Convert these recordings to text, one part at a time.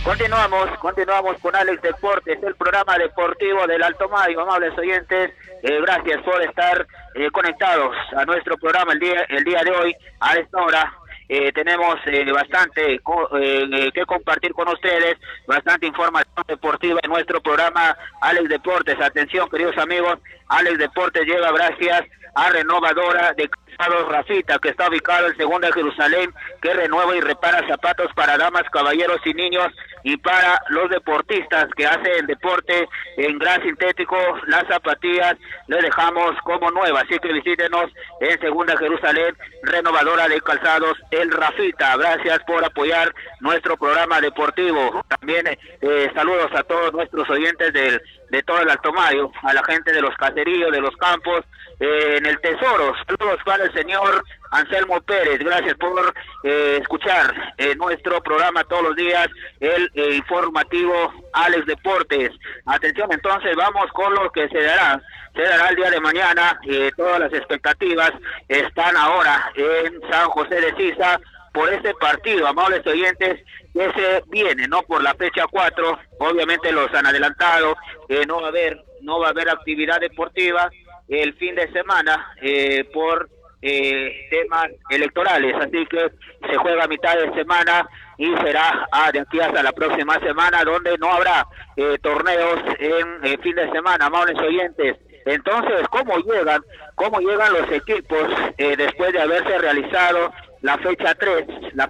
Continuamos con Alex Deportes, el programa deportivo del Alto Mayo, amables oyentes. Gracias por estar conectados a nuestro programa el día de hoy. A esta hora tenemos bastante que compartir con ustedes, bastante información deportiva en nuestro programa Alex Deportes. Atención, queridos amigos, Alex Deportes llega gracias a Renovadora de Calzados Rafita, que está ubicado en Segunda Jerusalén, que renueva y repara zapatos para damas, caballeros y niños, y para los deportistas que hacen deporte en gras sintético. Las zapatillas les dejamos como nuevas, así que visítenos en Segunda Jerusalén, Renovadora de Calzados El Rafita. Gracias por apoyar nuestro programa deportivo. También saludos a todos nuestros oyentes de todo el Alto Mayo, a la gente de los caseríos, de los campos, en el Tesoro. Saludos para el señor Anselmo Pérez. Gracias por escuchar nuestro programa todos los días, el informativo Alex Deportes. Atención, entonces vamos con lo que se dará el día de mañana. Todas las expectativas están ahora en San José de Sisa por este partido, amables oyentes, que se viene, ¿no? Por la fecha 4, obviamente los han adelantado, no va a haber actividad deportiva el fin de semana por temas electorales, así que se juega a mitad de semana y será de aquí hasta la próxima semana, donde no habrá torneos en fin de semana, amables oyentes. Entonces, ¿cómo llegan los equipos después de haberse realizado la fecha 3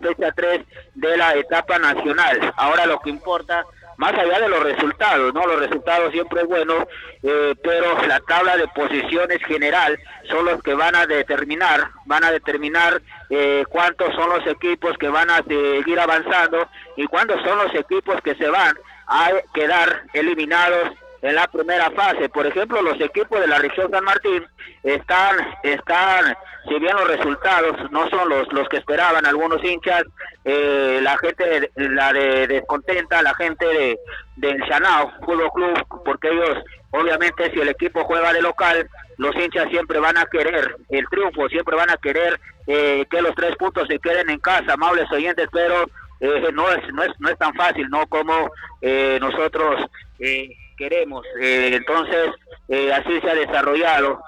de la etapa nacional? Ahora lo que importa, más allá de los resultados, ¿no? Los resultados siempre es bueno, pero la tabla de posiciones general son los que van a determinar cuántos son los equipos que van a seguir avanzando y cuántos son los equipos que se van a quedar eliminados en la primera fase. Por ejemplo, los equipos de la región San Martín están, si bien los resultados no son los que esperaban algunos hinchas, la gente descontenta, la gente del Chanao Fútbol Club, porque ellos, obviamente, si el equipo juega de local, los hinchas siempre van a querer el triunfo, siempre van a querer que los 3 puntos se queden en casa, amables oyentes, pero no es tan fácil, ¿no? Como nosotros queremos. Entonces así se ha desarrollado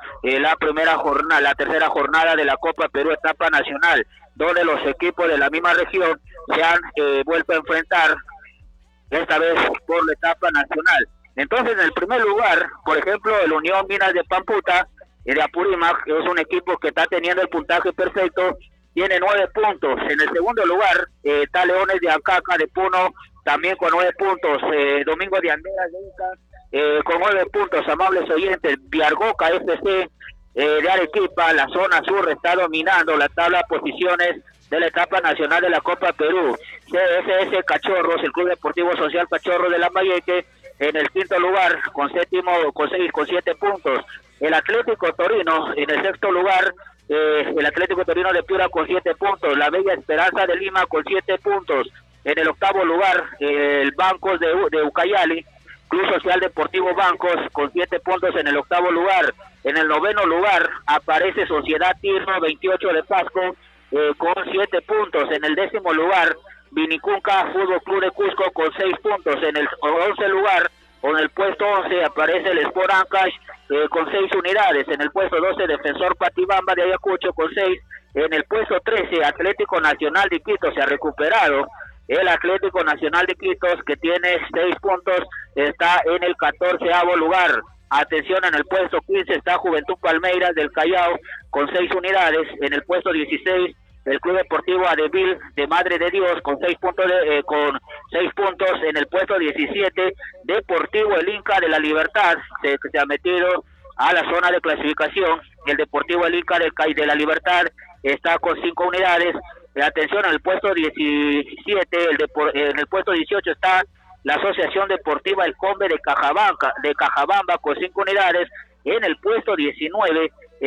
la tercera jornada de la Copa Perú etapa nacional, donde los equipos de la misma región se han vuelto a enfrentar, esta vez por la etapa nacional. Entonces, en el primer lugar, por ejemplo, el Unión Minas de Pamputa de Apurímac, que es un equipo que está teniendo el puntaje perfecto, tiene 9 puntos. En el segundo lugar está Leones de Acaca de Puno, también con 9 puntos. Domingo de Anderas de Ica, con 9 puntos, amables oyentes. Viargoca FC de Arequipa, la zona sur, está dominando la tabla de posiciones de la etapa nacional de la Copa Perú. CSS Cachorros, el Club Deportivo Social Cachorros de Lambayeque, en el quinto lugar, con 7 puntos. El Atlético Torino, en el sexto lugar, el Atlético Torino de Piura con 7 puntos. La Bella Esperanza de Lima con 7 puntos. En el octavo lugar, el Bancos de Ucayali, Club Social Deportivo Bancos, con 7 puntos en el octavo lugar. En el noveno lugar aparece Sociedad Tirno 28 de Pasco, con 7 puntos. En el décimo lugar, Vinicunca Fútbol Club de Cusco con 6 puntos. En el 11 lugar, o en el puesto 11, aparece el Sport Ancash con 6 unidades. En el puesto 12, Defensor Patibamba de Ayacucho con 6. En el puesto 13, Atlético Nacional de Quito se ha recuperado. El Atlético Nacional de Quito, que tiene 6 puntos, está en el 14º lugar. Atención, en el puesto 15 está Juventud Palmeiras del Callao con 6 unidades. En el puesto 16, el Club Deportivo Adevil de Madre de Dios con 6 puntos. En el puesto 17, Deportivo El Inca de la Libertad, que se ha metido a la zona de clasificación. El Deportivo El Inca de la Libertad está con 5 unidades. Atención, en el puesto 17, en el puesto 18 está la Asociación Deportiva El Combe de Cajabamba con 5 unidades. En el puesto 19